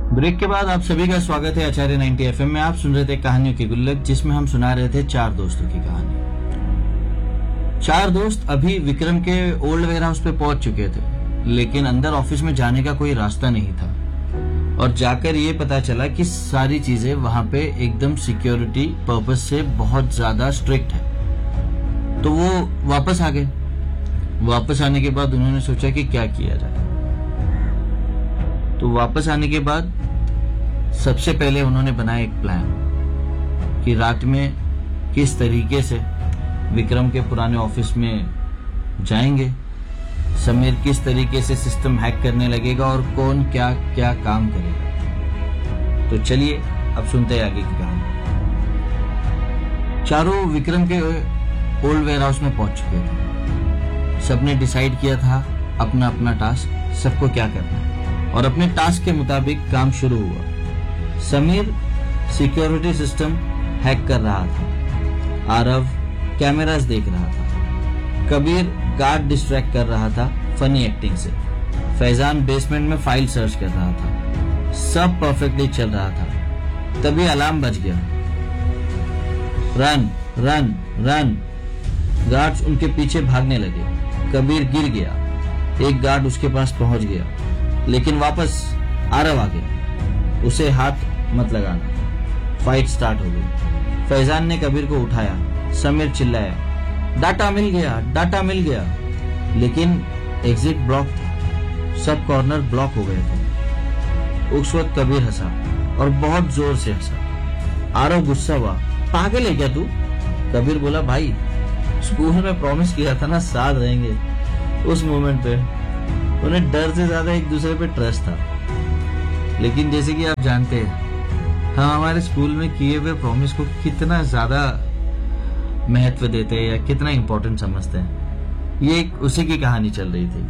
Break के बाद आप सभी का स्वागत है आचार्य 90 एफएम में। आप सुन रहे थे कहानियों की गुल्लक, जिसमें हम सुना रहे थे चार दोस्तों की कहानी। चार दोस्त अभी विक्रम के ओल्ड वेयर हाउस पे पहुंच चुके थे, लेकिन अंदर ऑफिस में जाने का कोई रास्ता नहीं था और जाकर ये पता चला कि सारी चीजें वहां पे एकदम सिक्योरिटी पर्पस से बहुत ज्यादा स्ट्रिक्ट है। तो वो वापस आ गए। वापस आने के बाद उन्होंने सोचा कि क्या किया जाए। तो वापस आने के बाद सबसे पहले उन्होंने बनाया एक प्लान कि रात में किस तरीके से विक्रम के पुराने ऑफिस में जाएंगे, समीर किस तरीके से सिस्टम हैक करने लगेगा और कौन क्या क्या काम करेगा। तो चलिए अब सुनते हैं आगे की कहानी। चारों विक्रम के ओल्ड वेयर हाउस में पहुंच चुके थे। सबने डिसाइड किया था अपना अपना टास्क, सबको क्या करना है, और अपने टास्क के मुताबिक काम शुरू हुआ। समीर सिक्योरिटी सिस्टम हैक कर रहा था, आरव कैमरास देख रहा था, कबीर गार्ड डिस्ट्रैक्ट कर रहा था फनी एक्टिंग से, फैजान बेसमेंट में फाइल सर्च कर रहा था। सब परफेक्टली चल रहा था। तभी अलार्म बज गया। Run run run. गार्ड्स उनके पीछे भागने लगे। कबीर गिर गया। एक गार्ड उसके पास पहुंच गया, लेकिन वापस आरव आ गया। उसे हाथ मत लगाना। फाइट स्टार्ट हो गई। फैजान ने कबीर को उठाया। समीर चिल्लाया, डाटा मिल गया, डाटा मिल गया। लेकिन एग्जिट ब्लॉक था। सब कॉर्नर ब्लॉक हो गए थे। उस वक्त कबीर हंसा और बहुत जोर से हंसा। आरव गुस्सा हुआ, पागल है क्या तू? कबीर बोला, भाई स्कूल में प्रॉमिस किया था ना साथ रहेंगे। उस मोमेंट पे उन्हें डर से ज्यादा एक दूसरे पे ट्रस्ट था। लेकिन जैसे कि आप जानते हैं, हम हमारे स्कूल में किए हुए प्रॉमिस को कितना ज्यादा महत्व देते हैं या कितना इंपॉर्टेंट समझते हैं। ये उसी की कहानी चल रही थी।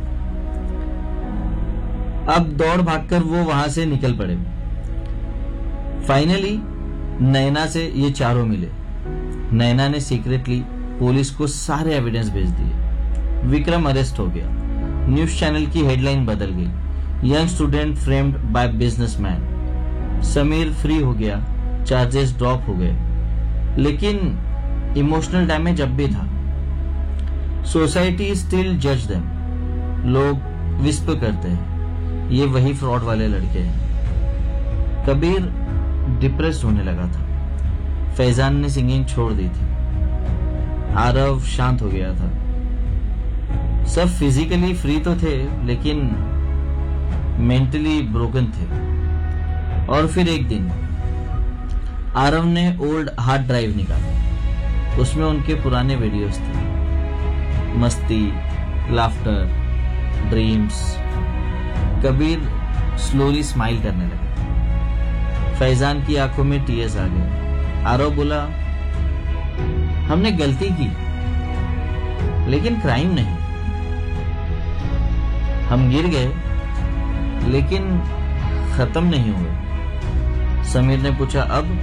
अब दौड़ भागकर वो वहां से निकल पड़े। फाइनली नैना से ये चारों मिले। नैना ने सीक्रेटली पुलिस को सारे एविडेंस भेज दिए। विक्रम अरेस्ट हो गया। न्यूज चैनल की हेडलाइन बदल गई, young student framed bye businessman. Sameer free हो गया, चार्जेस ड्रॉप हो गए, लेकिन इमोशनल डैमेज अब भी था। सोसाइटी स्टिल जज देम। लोग विस्पर करते हैं, ये वही फ्रॉड वाले लड़के हैं। कबीर डिप्रेस्ड होने लगा था। फैजान ने सिंगिंग छोड़ दी थी। आरव शांत हो गया था। सब फिजिकली फ्री तो थे, लेकिन मेंटली ब्रोकन थे। और फिर एक दिन आरव ने ओल्ड हार्ड ड्राइव निकाला। उसमें उनके पुराने वीडियोस थे, मस्ती, laughter, dreams. Kabir slowly smile करने लगा। फैजान की आंखों में टीयर्स आ गए। आरव बोला, हमने गलती की, लेकिन क्राइम नहीं। हम गिर गए, लेकिन खत्म नहीं हुए। समीर ने पूछा,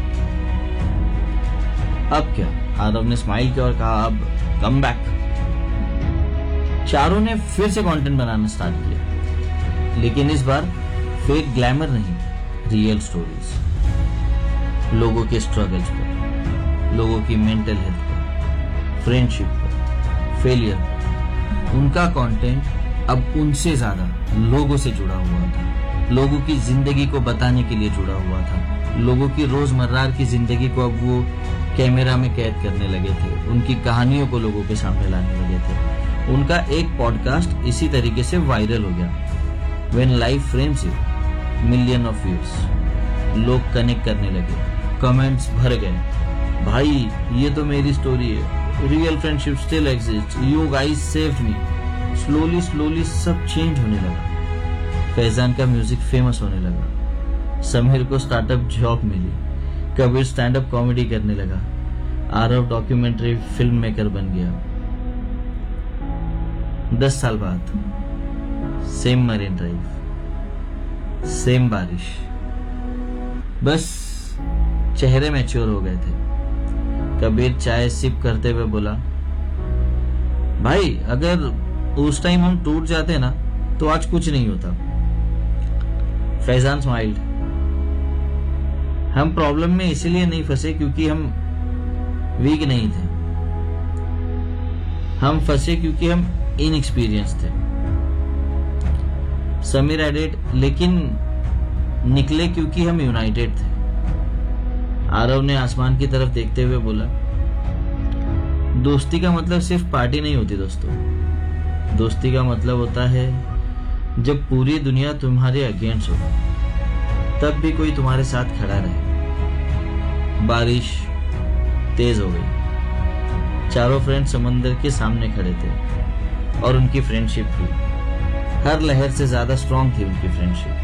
अब क्या? आरव ने स्माइल किया और कहा, अब कम बैक। चारों ने फिर से कंटेंट बनाना स्टार्ट किया, लेकिन इस बार फेक ग्लैमर नहीं, रियल स्टोरीज। लोगों के स्ट्रगल्स पर, लोगों की मेंटल हेल्थ पर, फ्रेंडशिप पर, फेलियर पर। उनका कंटेंट अब उनसे ज्यादा लोगों से जुड़ा हुआ था, लोगों की जिंदगी को बताने के लिए जुड़ा हुआ था। लोगों की रोजमर्रा की जिंदगी को अब वो कैमरा में कैद करने लगे थे, उनकी कहानियों को लोगों के सामने लाने लगे थे। उनका एक पॉडकास्ट इसी तरीके से वायरल हो गया, when life frames you, million of views. लोग कनेक्ट करने लगे, कमेंट्स भर गए, भाई ये तो मेरी स्टोरी है, real friendship still exist, you guys saved me. Slowly slowly सब चेंज होने लगा। फैजान का म्यूजिक फेमस होने लगा। समीर को स्टार्टअप जॉब मिली। कबीर स्टैंड अप कॉमेडी करने लगा। आरव डॉक्यूमेंट्री फिल्म मेकर बन गया। 10 साल बाद सेम मरीन ड्राइव, सेम बारिश, बस चेहरे मैच्योर हो गए थे। कबीर चाय सिप करते हुए बोला, भाई अगर उस टाइम हम टूट जाते ना तो आज कुछ नहीं होता। फैजान स्माइल्ड, हम प्रॉब्लम में इसलिए नहीं फंसे क्योंकि हम वीक नहीं थे, हम फंसे क्योंकि हम इनएक्सपीरियंस थे। समीर एडेड, लेकिन निकले क्योंकि हम यूनाइटेड थे। आरव ने आसमान की तरफ देखते हुए बोला, दोस्ती का मतलब सिर्फ पार्टी नहीं होती दोस्तों। दोस्ती का मतलब होता है जब पूरी दुनिया तुम्हारे अगेंस्ट हो तब भी कोई तुम्हारे साथ खड़ा रहे। बारिश तेज हो गई, चारों फ्रेंड समंदर के सामने खड़े थे और उनकी फ्रेंडशिप थी, हर लहर से ज्यादा स्ट्रांग थी उनकी फ्रेंडशिप।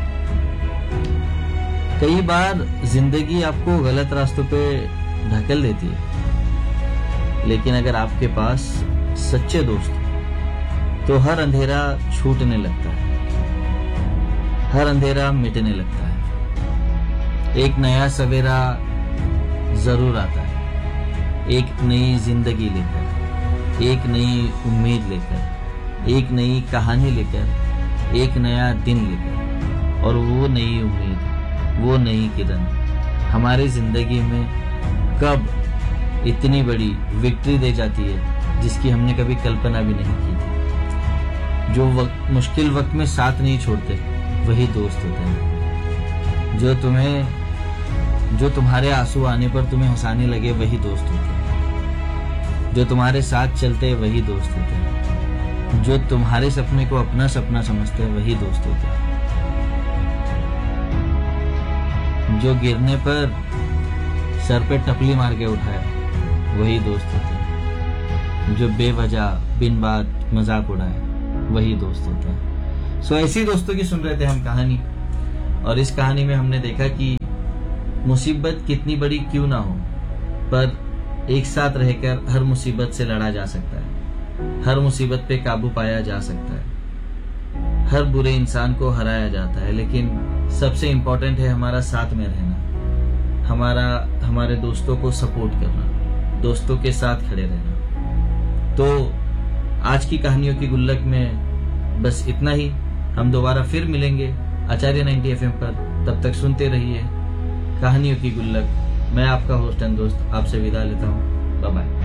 कई बार जिंदगी आपको गलत रास्तों पे ढकेल देती है, लेकिन अगर आपके पास सच्चे दोस्त तो हर अंधेरा छूटने लगता है, हर अंधेरा मिटने लगता है। एक नया सवेरा जरूर आता है, एक नई जिंदगी लेकर, एक नई उम्मीद लेकर, एक नई कहानी लेकर, एक नया दिन लेकर। और वो नई उम्मीद, वो नई किरण हमारी जिंदगी में कब इतनी बड़ी विक्ट्री दे जाती है जिसकी हमने कभी कल्पना भी नहीं की थी। जो मुश्किल वक्त में साथ नहीं छोड़ते वही दोस्त होते हैं। जो तुम्हारे आंसू आने पर तुम्हें हंसाने लगे वही दोस्त होते हैं। जो तुम्हारे साथ चलते वही दोस्त होते हैं। जो तुम्हारे सपने को अपना सपना समझते हैं वही दोस्त होते हैं। जो गिरने पर सर पे टपली मार के उठाए वही दोस्त होते हैं। जो बेवजह बिन बात मजाक उड़ाए वही दोस्त होते हैं। सो ऐसी दोस्तों की सुन रहे थे हम कहानी, और इस कहानी में हमने देखा कि मुसीबत कितनी बड़ी क्यों ना हो, पर एक साथ रहकर हर मुसीबत से लड़ा जा सकता है, हर मुसीबत पे काबू पाया जा सकता है, हर बुरे इंसान को हराया जाता है। लेकिन सबसे इम्पोर्टेंट है हमारा साथ में रहना, हमारे दोस्तों को सपोर्ट करना, दोस्तों के साथ खड़े रहना। तो आज की कहानियों की गुल्लक में बस इतना ही। हम दोबारा फिर मिलेंगे आचार्य 90 FM पर। तब तक सुनते रहिए कहानियों की गुल्लक। मैं आपका होस्ट एंड दोस्त आपसे विदा लेता हूँ। Bye bye.